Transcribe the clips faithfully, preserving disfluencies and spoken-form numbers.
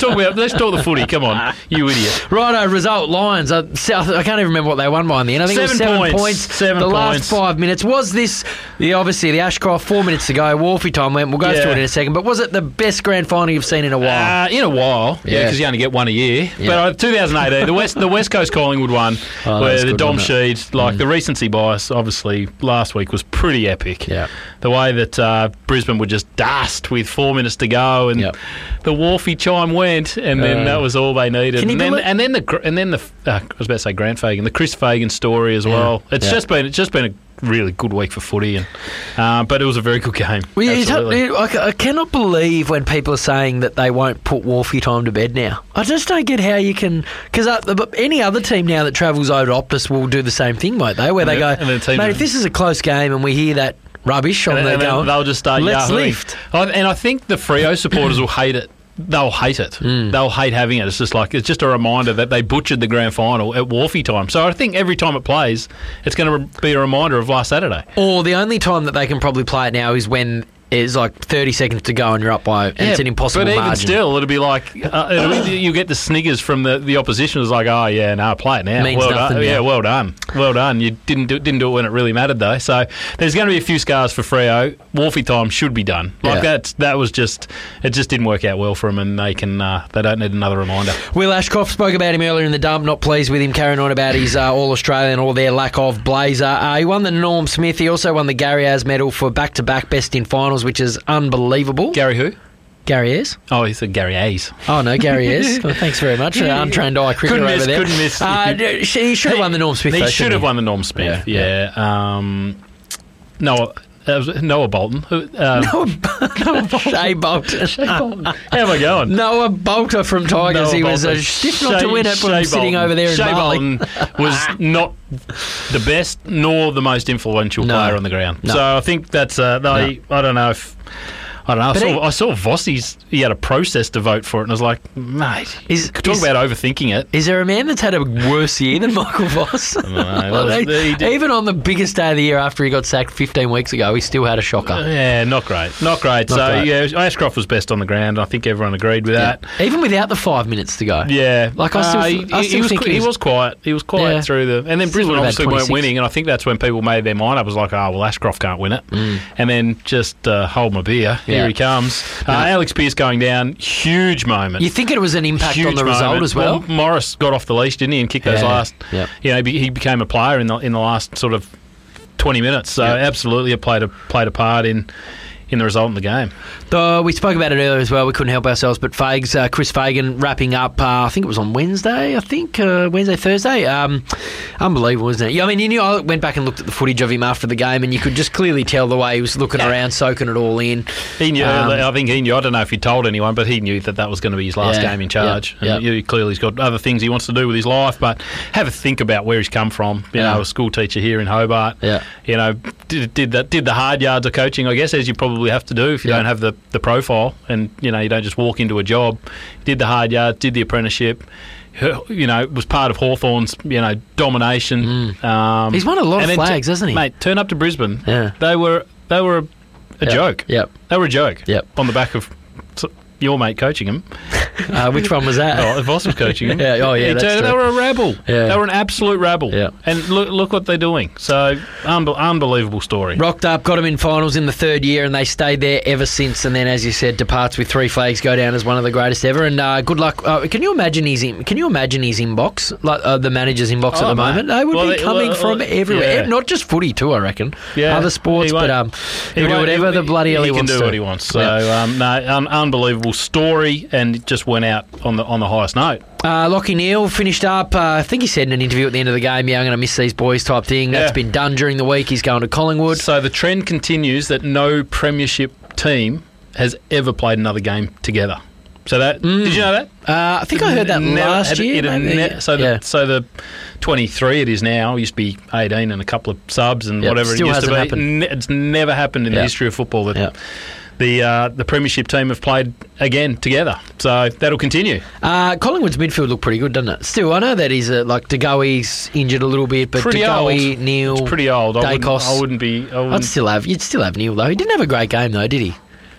talk about let's talk the footy. Come on, you idiot. Righto, result Lions. Uh, South, I can't even remember what they won by in the end. I think seven it was seven points. points. Seven the points. last five minutes. Was this the obviously the Ashcroft four minutes to go? Wolfie time went. We'll go Yeah. through it in a second. But was it the best grand final you've seen in a while? Uh, in a while, yeah, because Yeah. you only get one a year. Yeah. But uh, twenty eighteen, the West the West Coast Collingwood one, Oh, that where was the good, Dom wasn't it? Sheed, like Mm. the recency bias, obviously last week was pretty epic. Yeah. The way that uh, Brisbane would just dust with four minutes to go, and Yep. the Wolfie chime went, and then Uh, that was all they needed. can you And then, believe- and then the gr- and then the uh, I was about to say Grant Fagan, the Chris Fagan story as Yeah. well. It's Yeah. just been it's just been a really good week for footy, and uh, but it was a very good game. Well, you Absolutely. don't- I ca- I cannot believe when people are saying that they won't put Wolfie time to bed now. I just don't get how you can... Because any other team now that travels over to Optus will do the same thing, won't they? Where they Yeah, go, and the team- mate, if this is a close game and we hear that rubbish on and, the and then going, they'll just start let's yahooing. lift. I- And I think the Freo supporters will hate it. They'll hate it. Mm. They'll hate having it. It's just like it's just a reminder that they butchered the grand final at Wolfie time. So I think every time it plays, it's going to re- be a reminder of last Saturday. Or the only time that they can probably play it now is when it's like thirty seconds to go and you're up by... And it's an impossible But even margin. still, it'll be like uh, it'll, you get the sniggers from the, the opposition. It's like, oh yeah, no, play it now. Means well nothing done. now. Yeah, well done, well done. You didn't do didn't do it when it really mattered though. So there's going to be a few scars for Freo. Wolfie time should be done. Like Yeah. that. That was just it. Just didn't work out well for them, and they can uh, they don't need another reminder. Will Ashcroft spoke about him earlier in the dump. Not pleased with him carrying on about his uh, All-Australian or their lack of blazer. Uh, he won the Norm Smith. He also won the Gary Ayres medal for back-to-back best in finals, which is unbelievable. Gary who? Gary Ayres? Oh, he said Gary Ayres. Oh, no, Gary Ayres. Well, thanks very much. Uh, untrained eye cricketer Couldn't over miss, there. couldn't miss. Uh, d- sh- he should have won the Norm Smith, He though, should shouldn't have he? won the Norm Smith. Yeah, Yeah. Um, Noah. Uh, was it Noah Bolton. Who, um, Noah Bolton. Shea Bolton. How am I going? Noah Bolter from Tigers. Noah he was a Bolton. stiff not to Shea- win it from Shea sitting Bolton. over there in Shea Bali. Bolton was not the best nor the most influential No. player on the ground. No. So I think that's uh, they, I don't know if I don't know. I But saw, he- I saw Vossi's. He had a process to vote for it, and I was like, mate, Is- talk is- about overthinking it. Is there a man that's had a worse year than Michael Voss? know. Well, Well, he- he did- even on the biggest day of the year after he got sacked fifteen weeks ago, he still had a shocker. Yeah, not great. Not great. Not so, great. yeah, Ashcroft was best on the ground. I think everyone agreed with that. Even without the five minutes to go. Yeah. Like, I still Uh, th- he, I he still was, think he he's- was quiet. He was quiet Yeah. through the... And then Still Brisbane would've had obviously weren't twenty-six. winning, and I think that's when people made their mind up. It was like, oh, well, Ashcroft can't win it. Mm. And then just uh, hold my beer. Here Yeah. he comes. Uh, Yeah. Alex Pearce going down. Huge moment. You think it was an impact Huge on the result moment. as well? Morris got off the leash, didn't he, and kicked those Yeah. last... Yeah. You know, he he became a player in the in the last sort of twenty minutes. So Yeah. absolutely it played a, played a part in... in the result in the game. The, we spoke about it earlier as well. We couldn't help ourselves. But Fags, uh, Chris Fagan wrapping up, uh, I think it was on Wednesday, I think, uh, Wednesday, Thursday. Um, unbelievable, isn't it? Yeah, I mean, you knew, I went back and looked at the footage of him after the game, and you could just clearly tell the way he was looking Yeah. around, soaking it all in. He knew, Um, I think he knew, I don't know if he told anyone, but he knew that that was going to be his last Yeah, game in charge. yeah, And yeah. he, clearly he's got other things he wants to do with his life, but have a think about where he's come from. You Yeah. know, a school teacher here in Hobart. Yeah. You know, did, did, the, did the hard yards of coaching, I guess, as you probably have to do if you Yeah. don't have the, the profile and, you know, you don't just walk into a job. Did the hard yards, did the apprenticeship. You know, was part of Hawthorn's, you know, domination. Um, He's won a lot and of then flags, hasn't he? Mate, turn up to Brisbane. Yeah. They were they were a, a Yep. joke. Yep. They were a joke. Yep. On the back of s- your mate coaching him. Uh, which one was that? Oh, Voss was coaching him. Yeah, oh, yeah, He that's turned- They true. were a rabble. Yeah. They were an absolute rabble. Yeah. And look, look what they're doing. So, unbe- unbelievable story. Rocked up, got him in finals in the third year, and they stayed there ever since. And then, as you said, departs with three flags, go down as one of the greatest ever. And uh, good luck. Uh, can you imagine his in, Can you imagine his inbox, like uh, the manager's inbox Oh, at the mate. moment? They would Well, be they- coming well, from well, everywhere, yeah. not just footy too. I reckon. Yeah. Other sports, He won't- but um, He he'll do won't- whatever he- the bloody hell he, he wants can do to. what he wants. So, Yeah. um, no, un- unbelievable story, and it just went out on the on the highest note. Uh, Lockie Neal finished up. Uh, I think he said in an interview at the end of the game, "Yeah, I'm going to miss these boys," type thing. That's Yeah. been done during the week. He's going to Collingwood. So the trend continues that no premiership team has ever played another game together. So that did you know that? Uh, I think I heard that Never- last it- year. it had maybe. ne- so the Yeah. so the twenty-three it is now used to be eighteen and a couple of subs and Yep, whatever it still used to be. hasn't happened. Ne- it's never happened in Yeah. the history of football that Yeah. the uh, the premiership team have played again together. So that'll continue. Uh, Collingwood's midfield looked pretty good, doesn't it? Still, I know that he's uh, like DeGoey's injured a little bit, but Pretty DeGoey, old. Neil, It's pretty old. I wouldn't, Dacos. I wouldn't be. I I'd wouldn't, still have. You'd still have Neil though. He didn't have a great game though, did he?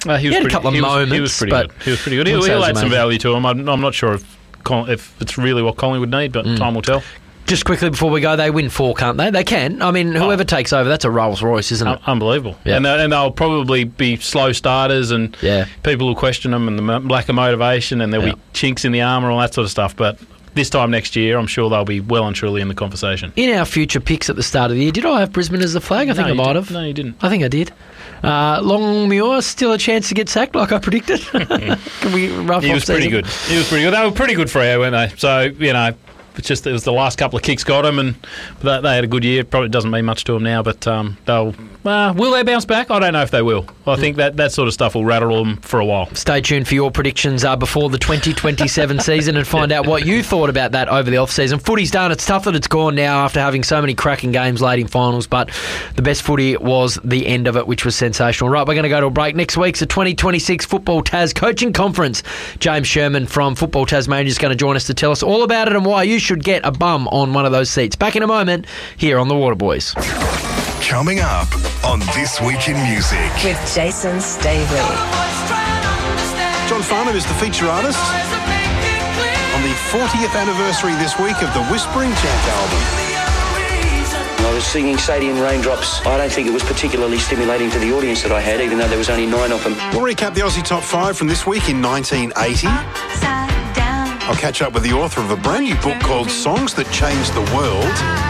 Uh, he, was He had a pretty, couple of he was, moments, He was pretty but good. He was pretty good. I He'll, wouldn't say it he'll was add some amazing. value to him. I'm, I'm not sure if Col- if it's really what Collingwood need, but Mm. time will tell. Just quickly before we go, they win four, can't they? They can. I mean, whoever Oh. takes over, that's a Rolls Royce, isn't it? Un- unbelievable. Yeah. And, they- and they'll probably be slow starters, and Yeah. people will question them, and the mo- lack of motivation, and there'll Yeah. be chinks in the armour, all that sort of stuff. But this time next year, I'm sure they'll be well and truly in the conversation. In our future picks at the start of the year, did I have Brisbane as the flag? I think No, I you might didn't. have. No, you didn't. I think I did. Uh, Longmuir, still a chance to get sacked like I predicted. Can we rough He off was pretty season? good. He was pretty good. They were pretty good for you, weren't they? So, you know, it's just it was the last couple of kicks got them, and they, they had a good year. Probably doesn't mean much to them now, but um, they'll uh, will they bounce back? I don't know if they will. I think that, that sort of stuff will rattle them for a while. Stay tuned for your predictions uh, before the twenty twenty-seven season and find out what you thought about that over the off-season. Footy's done. It's tough that it's gone now after having so many cracking games late in finals, but the best footy was the end of it, which was sensational. Right, we're going to go to a break. Next week's the twenty twenty-six Football Tas Coaching Conference. James Sherman from Football Tasmania is going to join us to tell us all about it and why you should get a bum on one of those seats. Back in a moment here on The Waterboys. Coming up on This Week in Music. With Jason Stavely. John Farnham is the feature artist on the fortieth anniversary this week of the Whispering Jack album. I was singing Sadie and Raindrops. I don't think it was particularly stimulating to the audience that I had, even though there was only nine of them. We'll recap the Aussie Top five from this week in nineteen eighty. I'll catch up with the author of a brand new book called Songs That Changed the World.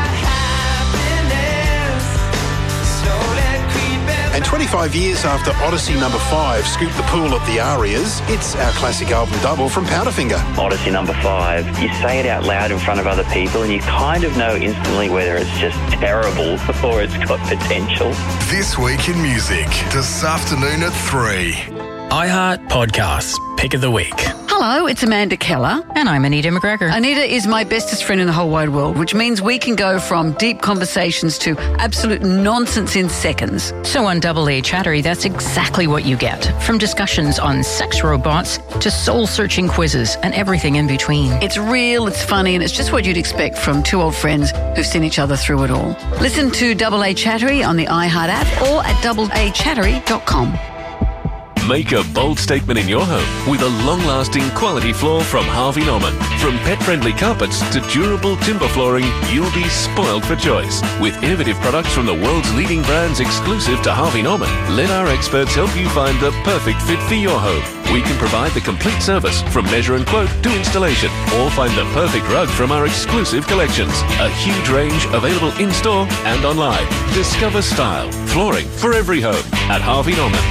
And twenty-five years after Odyssey number five scooped the pool at the Arias, it's our classic album double from Powderfinger. Odyssey number five, you say it out loud in front of other people and you kind of know instantly whether it's just terrible or it's got potential. This Week in Music, this afternoon at three. iHeart Podcasts, Pick of the Week. Hello, it's Amanda Keller. And I'm Anita McGregor. Anita is my bestest friend in the whole wide world, which means we can go from deep conversations to absolute nonsense in seconds. So on Double A Chattery, that's exactly what you get. From discussions on sex robots to soul-searching quizzes and everything in between. It's real, it's funny, and it's just what you'd expect from two old friends who've seen each other through it all. Listen to Double A Chattery on the iHeart app or at double a chattery dot com. Make a bold statement in your home with a long-lasting quality floor from Harvey Norman. From pet-friendly carpets to durable timber flooring, you'll be spoiled for choice. With innovative products from the world's leading brands exclusive to Harvey Norman, let our experts help you find the perfect fit for your home. We can provide the complete service from measure and quote to installation, or find the perfect rug from our exclusive collections. A huge range available in-store and online. Discover style, flooring for every home at Harvey Norman.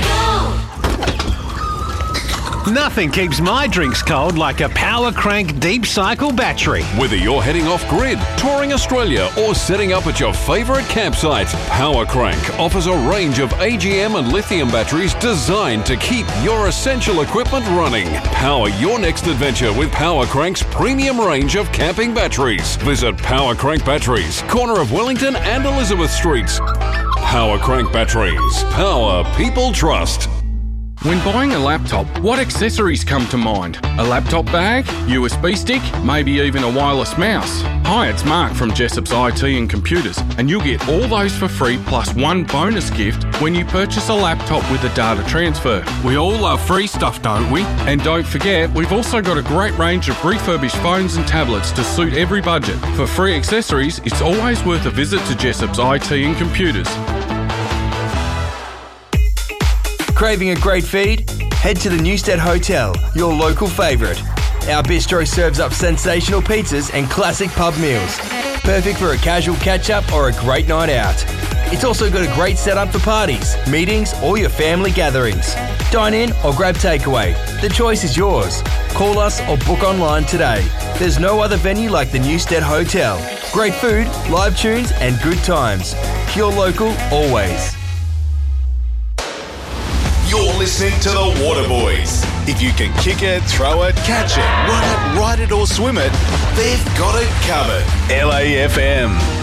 Nothing keeps my drinks cold like a Power Crank Deep Cycle battery. Whether you're heading off grid, touring Australia, or setting up at your favourite campsite, Power Crank offers a range of A G M and lithium batteries designed to keep your essential equipment running. Power your next adventure with Power Crank's premium range of camping batteries. Visit Power Crank Batteries, corner of Wellington and Elizabeth Streets. Power Crank Batteries. Power people trust. When buying a laptop, what accessories come to mind? A laptop bag, U S B stick, maybe even a wireless mouse? Hi, it's Mark from Jessop's I T and Computers, and you'll get all those for free plus one bonus gift when you purchase a laptop with a data transfer. We all love free stuff, don't we? And don't forget, we've also got a great range of refurbished phones and tablets to suit every budget. For free accessories, it's always worth a visit to Jessop's I T and Computers. Craving a great feed? Head to the Newstead Hotel, your local favourite. Our bistro serves up sensational pizzas and classic pub meals. Perfect for a casual catch-up or a great night out. It's also got a great setup for parties, meetings, or your family gatherings. Dine in or grab takeaway. The choice is yours. Call us or book online today. There's no other venue like the Newstead Hotel. Great food, live tunes, and good times. Pure local, always. You're listening to the Waterboys. If you can kick it, throw it, catch it, run it, ride it or swim it, they've got it covered. L A F M.